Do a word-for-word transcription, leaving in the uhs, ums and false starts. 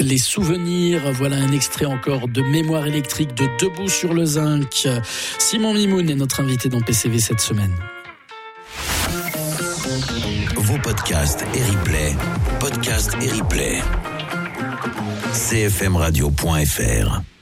les souvenirs. Voilà un extrait encore de Mémoire électrique de Debout sur le zinc. Simon Mimoun est notre invité dans P C V cette semaine. Vos podcasts et replays, podcasts et replays. c f m radio point f r